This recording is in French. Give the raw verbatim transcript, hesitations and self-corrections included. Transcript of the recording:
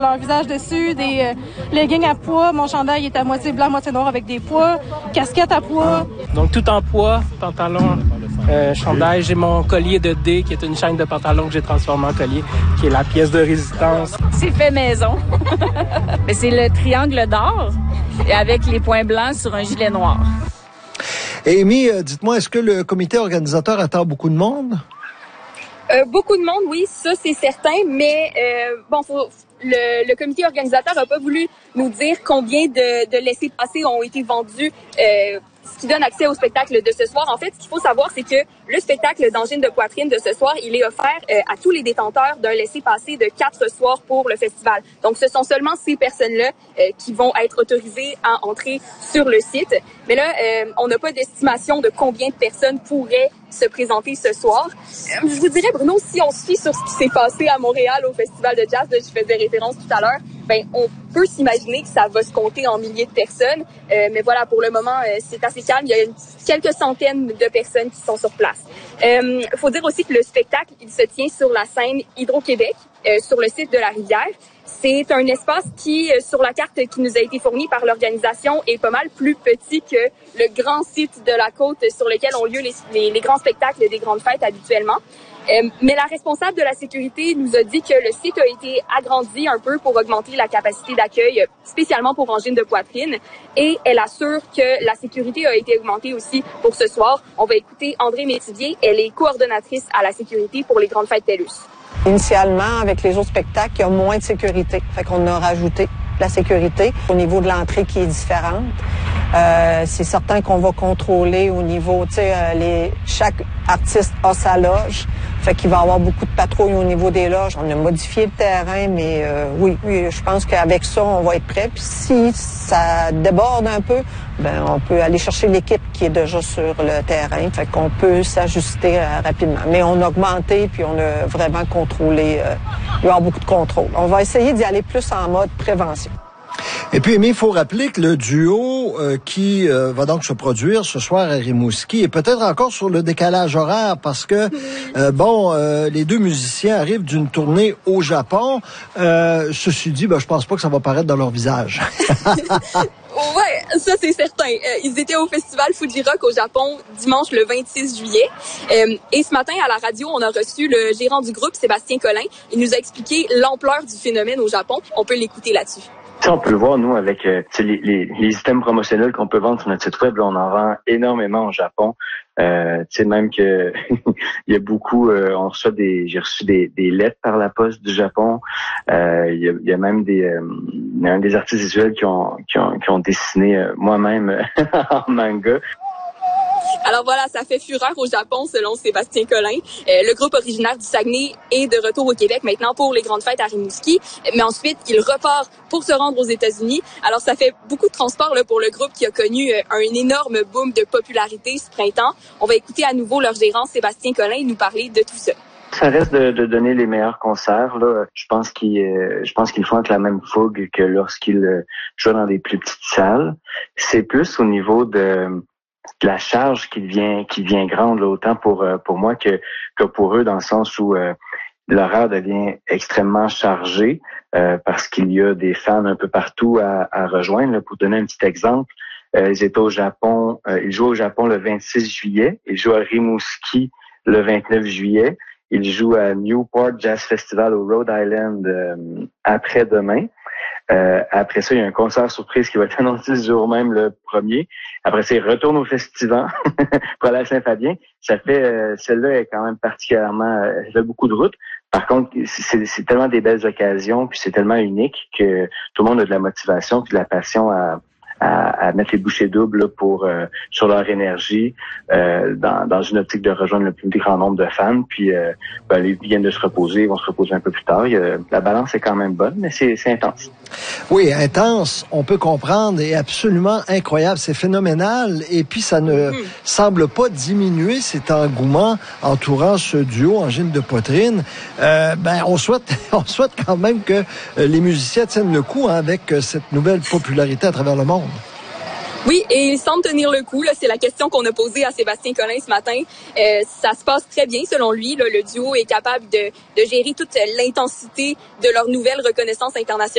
Leur visage dessus, des euh, leggings à pois, mon chandail est à moitié blanc, moitié noir avec des pois, casquette à pois. Donc tout en pois, pantalon, euh, chandail. J'ai mon collier de dés qui est une chaîne de pantalon que j'ai transformé en collier, qui est la pièce de résistance. C'est fait maison. Mais c'est le triangle d'or avec les points blancs sur un gilet noir. Et Amy, dites-moi, est-ce que le comité organisateur attend beaucoup de monde? Euh, beaucoup de monde, oui, ça c'est certain, mais euh, bon, faut, le, le comité organisateur n'a pas voulu nous dire combien de, de laissez-passer ont été vendus, euh, ce qui donne accès au spectacle de ce soir. En fait, ce qu'il faut savoir, c'est que le spectacle d'angine de poitrine de ce soir, il est offert euh, à tous les détenteurs d'un laissez-passer de quatre soirs pour le festival. Donc, ce sont seulement ces personnes-là euh, qui vont être autorisées à entrer sur le site. Mais là, euh, on n'a pas d'estimation de combien de personnes pourraient se présenter ce soir. Euh, je vous dirais, Bruno, si on se fie sur ce qui s'est passé à Montréal au Festival de jazz, là, je faisais référence tout à l'heure, ben on peut s'imaginer que ça va se compter en milliers de personnes. Euh, mais voilà, pour le moment, euh, c'est assez calme. Il y a une, quelques centaines de personnes qui sont sur place. Il euh, faut dire aussi que le spectacle, il se tient sur la scène Hydro-Québec, euh, sur le site de la Rivière. C'est un espace qui, sur la carte qui nous a été fournie par l'organisation, est pas mal plus petit que le grand site de la côte sur lequel ont lieu les, les, les grands spectacles des grandes fêtes habituellement. Euh, mais la responsable de la sécurité nous a dit que le site a été agrandi un peu pour augmenter la capacité d'accueil, spécialement pour angine de poitrine. Et elle assure que la sécurité a été augmentée aussi pour ce soir. On va écouter André Métivier. Elle est coordonnatrice à la sécurité pour les grandes fêtes TELUS. Initialement, avec les autres spectacles, il y a moins de sécurité. Fait qu'on a rajouté la sécurité au niveau de l'entrée qui est différente. Euh, c'est certain qu'on va contrôler au niveau, tu sais, euh, les chaque artiste a sa loge. Fait qu'il va y avoir beaucoup de patrouilles au niveau des loges. On a modifié le terrain, mais euh, oui, oui, je pense qu'avec ça, on va être prêt. Puis si ça déborde un peu, ben on peut aller chercher l'équipe qui est déjà sur le terrain. Fait qu'on peut s'ajuster euh, rapidement. Mais on a augmenté, puis on a vraiment contrôlé. Euh, il va y avoir beaucoup de contrôle. On va essayer d'y aller plus en mode prévention. Et puis, Amy, il faut rappeler que le duo euh, qui euh, va donc se produire ce soir à Rimouski est peut-être encore sur le décalage horaire parce que, euh, bon, euh, les deux musiciens arrivent d'une tournée au Japon. Euh, ceci dit, ben, je pense pas que ça va paraître dans leur visage. Ouais, ça c'est certain. Euh, ils étaient au festival Fuji Rock au Japon dimanche le vingt-six juillet. Euh, et ce matin à la radio, on a reçu le gérant du groupe, Sébastien Collin. Il nous a expliqué l'ampleur du phénomène au Japon. On peut l'écouter là-dessus. On peut le voir, nous, avec euh, les, les, les items promotionnels qu'on peut vendre sur notre site web. Là, on en vend énormément au Japon. Euh, tu sais, même que il y a beaucoup, euh, on reçoit des, j'ai reçu des, des lettres par la poste du Japon. Euh, il, y a, il y a même des, euh, il y a des artistes visuels qui ont, qui ont, qui ont dessiné euh, moi-même en manga. Alors voilà, ça fait fureur au Japon selon Sébastien Collin. Euh, le groupe originaire du Saguenay est de retour au Québec maintenant pour les grandes fêtes à Rimouski. Mais ensuite, il repart pour se rendre aux États-Unis. Alors ça fait beaucoup de transport là, pour le groupe qui a connu euh, un énorme boom de popularité ce printemps. On va écouter à nouveau leur gérant Sébastien Collin nous parler de tout ça. Ça reste de, de donner les meilleurs concerts. Là. Je pense qu'ils, euh, je pense qu'ils font avec la même fougue que lorsqu'ils euh, jouent dans des plus petites salles. C'est plus au niveau de la charge qui devient qui devient grande là, autant pour pour moi que que pour eux, dans le sens où euh, l'horaire devient extrêmement chargé euh, parce qu'il y a des fans un peu partout à, à rejoindre. Là. Pour donner un petit exemple, euh, ils étaient au Japon, euh, ils jouent au Japon le vingt-six juillet, ils jouent à Rimouski le vingt-neuf juillet, ils jouent à Newport Jazz Festival au Rhode Island euh, après-demain. Euh, après ça, il y a un concert surprise qui va être annoncé ce jour même, le premier. Après ça, il retourne au festival pour aller à Saint-Fabien. Ça fait, euh, celle-là est quand même particulièrement, euh, ça fait beaucoup de route. Par contre, c'est, c'est tellement des belles occasions, puis c'est tellement unique que tout le monde a de la motivation puis de la passion à, à, à mettre les bouchées doubles là, pour euh, sur leur énergie euh, dans, dans une optique de rejoindre le plus grand nombre de fans. Puis euh, ben, ils viennent de se reposer, ils vont se reposer un peu plus tard. Il y a, la balance est quand même bonne, mais c'est, c'est intense. Oui, intense, on peut comprendre, et absolument incroyable, c'est phénoménal. Et puis ça ne mmh. semble pas diminuer cet engouement entourant ce duo angine de poitrine. Euh, ben on souhaite, on souhaite quand même que les musiciens tiennent le coup hein, avec cette nouvelle popularité à travers le monde. Oui, et il semble tenir le coup. Là, c'est la question qu'on a posée à Sébastien Collin ce matin. Euh, ça se passe très bien selon lui. Là, le duo est capable de, de gérer toute l'intensité de leur nouvelle reconnaissance internationale.